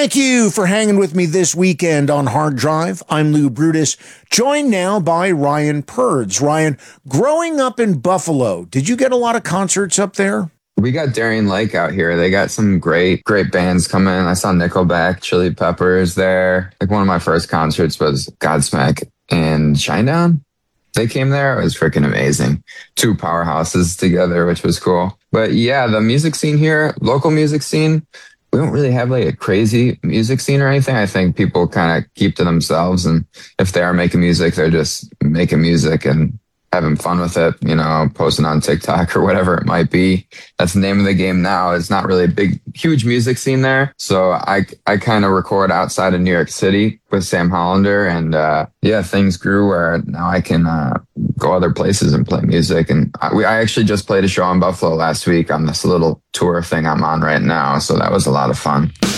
Thank you for hanging with me this weekend on Hard Drive. I'm Lou Brutus, joined now by Ryan Purds. Ryan, growing up in Buffalo, did you get a lot of concerts up there? We got Darien Lake out here. They got some great bands coming. I saw Nickelback, Chili Peppers there. Like one of my first concerts was Godsmack in Shinedown. They came there. It was freaking amazing. Two powerhouses together, which was cool. But yeah, the music scene here, local music scene, we don't really have like a crazy music scene or anything. I think people kind of keep to themselves. And if they are making music, they're just making music and having fun with it, posting on TikTok or whatever it might be. That's the name of the game now. It's not really a huge music scene there. So I kind of record outside of New York City with Sam Hollander. And things grew where now I can go other places and play music. And I actually just played a show in Buffalo last week on this little tour thing I'm on right now. So that was a lot of fun.